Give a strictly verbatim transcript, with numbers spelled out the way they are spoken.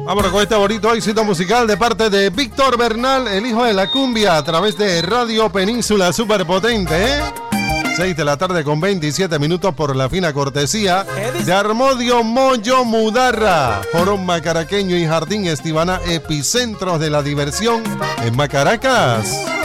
Vámonos con este bonito éxito musical de parte de Víctor Bernal, el hijo de la cumbia, a través de Radio Península Superpotente, ¿eh? seis de la tarde con veintisiete minutos por la fina cortesía de Armodio Moyo Mudarra, Jorón Macaraqueño y Jardín Estivana, epicentros de la diversión en Macaracas.